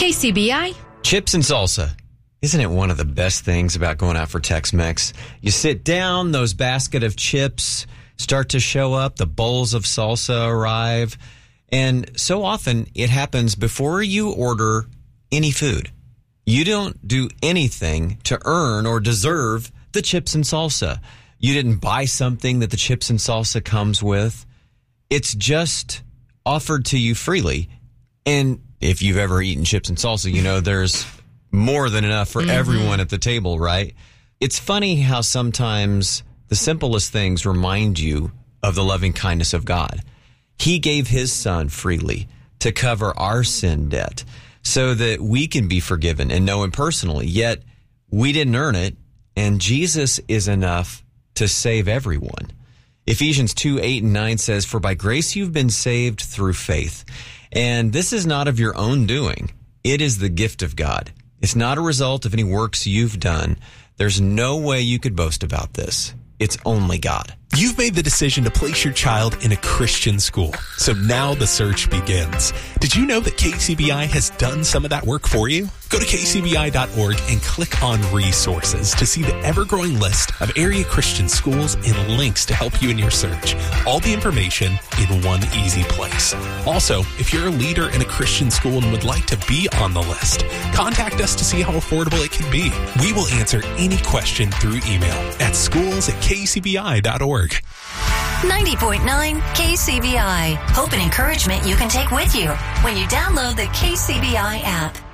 KCBI. Chips and salsa. Isn't it one of the best things about going out for Tex-Mex? You sit down, those basket of chips start to show up, the bowls of salsa arrive, and so often it happens before you order any food. You don't do anything to earn or deserve the chips and salsa. You didn't buy something that the chips and salsa comes with. It's just offered to you freely. And if you've ever eaten chips and salsa, you know there's more than enough for everyone at the table, right? It's funny how sometimes the simplest things remind you of the loving kindness of God. He gave his son freely to cover our sin debt so that we can be forgiven and know him personally. Yet we didn't earn it, and Jesus is enough to save everyone. Ephesians 2:8-9 says, "For by grace you've been saved through faith. And this is not of your own doing. It is the gift of God. It's not a result of any works you've done. There's no way you could boast about this. It's only God." You've made the decision to place your child in a Christian school. So now the search begins. Did you know that KCBI has done some of that work for you? Go to kcbi.org and click on resources to see the ever-growing list of area Christian schools and links to help you in your search. All the information in one easy place. Also, if you're a leader in a Christian school and would like to be on the list, contact us to see how affordable it can be. We will answer any question through email at schools@kcbi.org. 90.9 KCBI. Hope and encouragement you can take with you when you download the KCBI app.